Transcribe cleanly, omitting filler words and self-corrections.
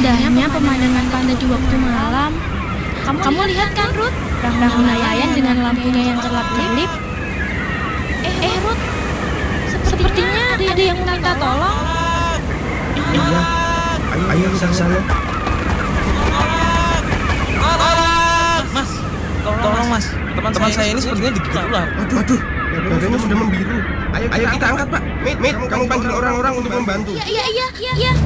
Indahnya pemandangan pantai di waktu malam. Kamu lihat kan, Ruth? Perahu nelayan dengan lampunya yang kerlap-kerlip. Ruth, sepertinya ada yang meminta tolong. Iya, ayo kita ke sana. Mas, tolong mas, teman saya ini sepertinya digigit ular. Waduh, badannya sudah membiru. Ayo kita angkat, Pak. Mit, kamu panggil orang-orang untuk membantu. Iya.